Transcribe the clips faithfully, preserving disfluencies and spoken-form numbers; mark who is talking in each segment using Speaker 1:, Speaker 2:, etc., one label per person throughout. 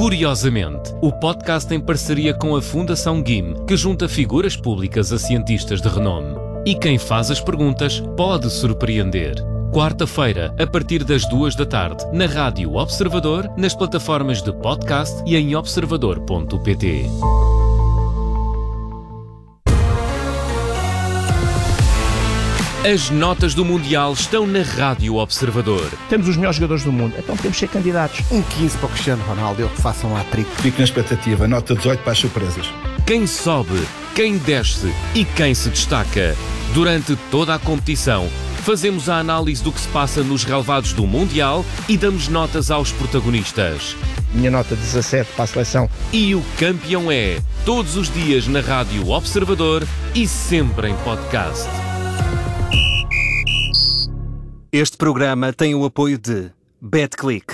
Speaker 1: Curiosamente, o podcast em parceria com a Fundação G I M, que junta figuras públicas a cientistas de renome. E quem faz as perguntas pode surpreender. Quarta-feira, a partir das duas da tarde, na Rádio Observador, nas plataformas de podcast e em observador ponto pt. As notas do Mundial estão na Rádio Observador.
Speaker 2: Temos os melhores jogadores do mundo, então temos que ser candidatos.
Speaker 3: Um quinze para o Cristiano Ronaldo, eu que faça um hat-trick.
Speaker 4: Fico na expectativa, nota dezoito para as surpresas.
Speaker 1: Quem sobe, quem desce e quem se destaca. Durante toda a competição, fazemos a análise do que se passa nos relevados do Mundial e damos notas aos protagonistas.
Speaker 2: Minha nota dezassete para a seleção.
Speaker 1: E o campeão é, todos os dias na Rádio Observador e sempre em podcast.
Speaker 5: Este programa tem o apoio de BetClick.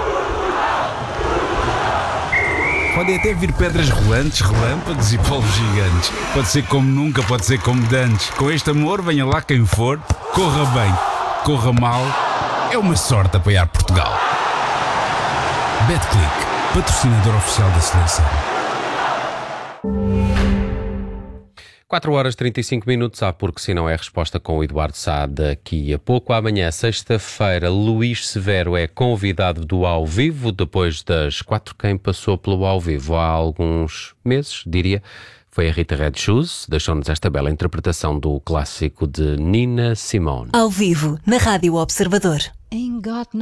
Speaker 6: Podem até vir pedras rolantes, relâmpagos e polvos gigantes. Pode ser como nunca, pode ser como dantes. Com este amor, venha lá quem for. Corra bem, corra mal. É uma sorte apoiar Portugal. BetClick, patrocinador oficial da seleção.
Speaker 7: quatro horas e trinta e cinco minutos, há porque se não é a resposta com o Eduardo Sá daqui a pouco. Amanhã, sexta-feira, Luís Severo é convidado do Ao Vivo, depois das quatro. Quem passou pelo Ao Vivo há alguns meses, diria, foi a Rita Red Shoes, deixou-nos esta bela interpretação do clássico de Nina Simone.
Speaker 8: Ao Vivo, na Rádio Observador.